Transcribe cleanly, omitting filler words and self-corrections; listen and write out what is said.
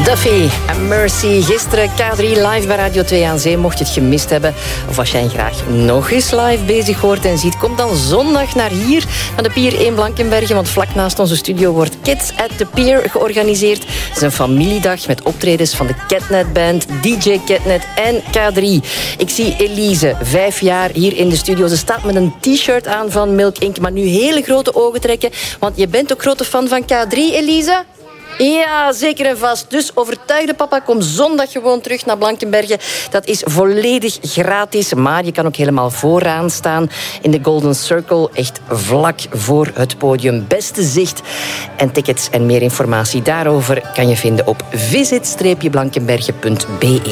Duffy en Mercy. Gisteren K3 live bij Radio 2 aan Zee. Mocht je het gemist hebben, of als jij graag nog eens live bezig hoort en ziet, kom dan zondag naar hier, naar de Pier 1 Blankenberge, want vlak naast onze studio wordt Kids at the Pier georganiseerd. Het is een familiedag met optredens van de Catnet Band, DJ Catnet en K3. Ik zie Elise, 5 jaar, hier in de studio. Ze staat met een t-shirt aan van Milk Inc., maar nu hele grote ogen trekken, want je bent ook grote fan van K3, Elise? Ja, zeker en vast. Dus overtuigde papa, kom zondag gewoon terug naar Blankenberge. Dat is volledig gratis, maar je kan ook helemaal vooraan staan in de Golden Circle, echt vlak voor het podium. Beste zicht en tickets en meer informatie daarover kan je vinden op visit-blankenberge.be.